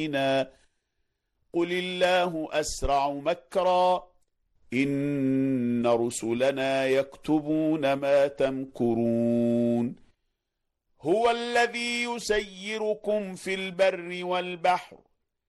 قل الله أسرع مكرا إن رسلنا يكتبون ما تمكرون هو الذي يسيركم في البر والبحر